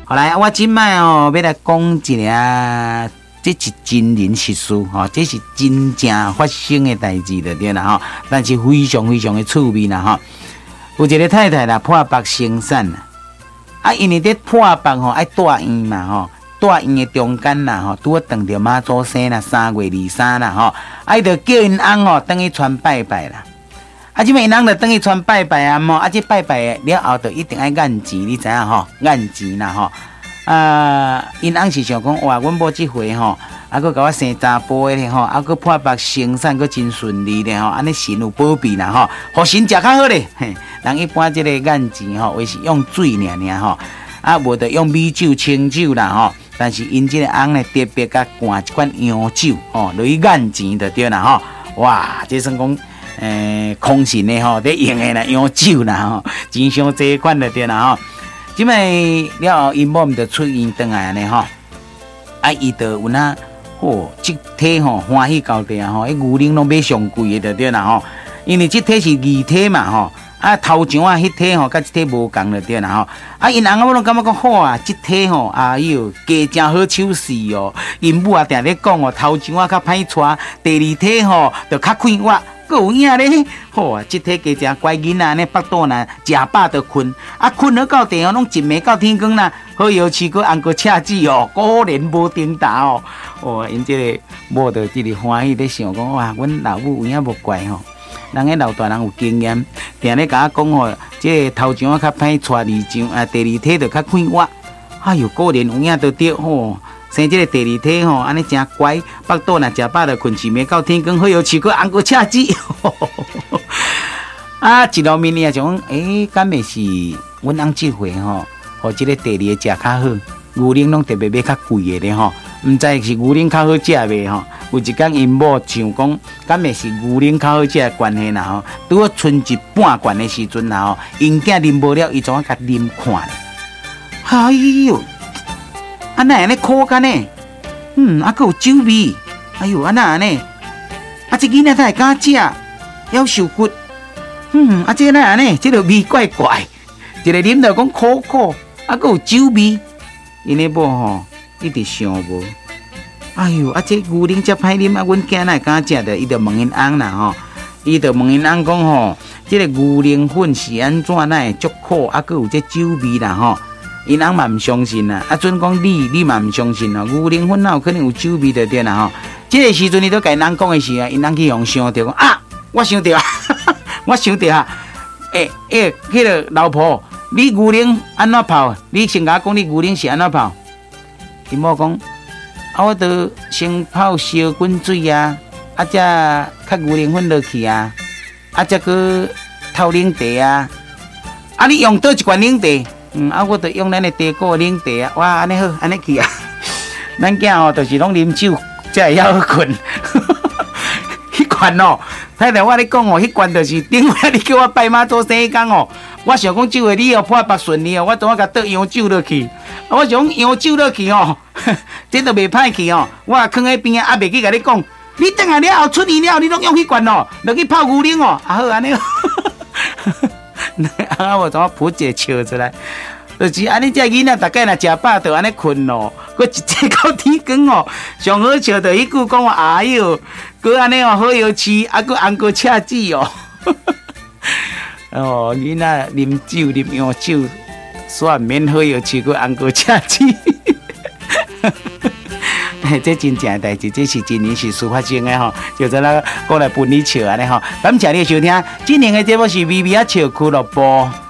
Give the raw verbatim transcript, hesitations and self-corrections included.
好来，我今摆哦要来讲一个，这是真人实事吼，这是真正发生的代志就对啦吼，但是非常非常的趣味啦吼。有一个太太啦破腹生产啦，啊，因为伫破腹吼爱住院嘛吼，住院的中间啦吼，拄啊等着妈祖生啦，三月二三啦吼，啊，伊就叫因翁吼等去传拜拜啦。啊，即摆因翁就等去传拜拜啊，吼，啊，这拜拜了后，就一定爱眼钱，你知影吼？眼钱啦吼。啊，因翁是想讲，哇，阮某即回吼，啊，佮甲我生查甫的吼，啊，佮破腹生产，佮真顺利咧吼，安尼神有保庇啦吼，互神食较好咧。嘿，人一般即个眼钱吼，为是用水尔尔吼，啊，无得用米酒、清酒啦吼。但是因即个翁咧特别甲灌一罐洋酒吼，落去眼钱就对啦吼。哇，这算讲。诶，空神的吼，咧用的啦，洋酒啦吼，真伤这款就对啦吼。即摆了后，因某毋着出院转来安尼吼，啊，伊着有哪吼，即体吼欢喜到地啊吼，迄牛奶拢买上贵的就对啦吼，因为即体是二体嘛吼，啊头上啊迄体吼，甲即体无共就对啦吼，啊因翁我拢感觉讲好啊，即体吼，哎哟，加真好手势哦，因母啊定咧讲哦，头上啊较歹带，第二体吼着较快活。佫有影咧，好啊！即体加正乖囡仔呢，腹肚呢食饱就困，啊困了到地哦，拢一暝到天光啦，好油翅佫红过赤子哦，果然无颠打哦。哦，因即个某着即个欢喜咧想讲，哇，阮老母有影无怪吼，人个老大人有经验，定咧甲我讲吼，即个头上啊较歹带二上啊，第二体着较快活。哎哟，果然有影都对吼。生即个第二体吼，安尼真乖，腹肚若食饱就困一暝到天光，好油翅佫红过赤子。啊，一路面呢想讲，诶，敢会是阮翁即回吼，互即个第二个食较好，牛奶拢特别买较贵的咧吼，毋知是牛奶较好食袂吼？有一工因某想讲，敢会是牛奶较好食的关系啦吼？拄好剩一半罐的时阵啦吼，因囝啉无了，伊怎啊甲啉看？哎哟！啊，那安尼苦干呢？嗯，啊，佮有酒味。哎哟，啊那安尼？啊，这囡仔才会敢食，夭寿骨。嗯，啊，这那安尼？这个味怪怪，一个啉着讲苦苦，啊，佮有酒味。因个某吼一直想无。哎哟，啊，这牛奶遮歹啉，啊，阮囝哪会敢食的？伊就问因翁啦吼，伊就问因翁讲吼，这个牛奶粉是安怎哪会足苦，啊，佮有这酒味啦吼。因翁嘛毋相信啦，啊，准讲你，你嘛毋相信咯。牛奶粉哪有可能有酒味的对啦吼？这个时阵你都甲因翁讲的时啊，因翁去用想着讲啊，我想着啊，我想着啊，诶、欸、诶，迄、欸那个老婆，你牛奶安怎泡？你先甲我讲你牛奶是安怎泡？因某讲啊，我着先泡烧滚水啊，啊，则较牛奶粉落去啊，啊，则个透冷茶啊，啊，你用倒一罐冷茶？嗯，啊，我着用咱的茶果冷茶啊，哇，安尼好，安尼去啊。咱囝吼，就是拢啉酒，才会晓困。迄罐哦，太太，我咧讲哦，迄罐就是顶下你叫我拜妈祖生迄天哦，我想讲这回你哦破腹顺利哦，我怎啊甲倒洋酒落去？我想讲洋酒落去哦，这都袂歹去哦。我放喺边啊，也袂去甲你讲，你等下了后出院了，你拢用迄罐哦，落去泡牛奶哦，啊好安尼。啊！我怎啊扑一个笑出来？就是安尼，只囡仔大概若食饱，就安尼困咯。佮一直到天光哦，上好笑就迄句讲话，哎哟，佮安尼哦，好有趣，啊，佮红过赤子哦。哦，囡仔啉酒啉洋酒，煞免好有趣，佮红过赤子。这真正代志，这是真人实事发生的吼，就在那讲来陪你笑安尼吼。感谢你的收听，今年的节目是微微啊笑俱乐部。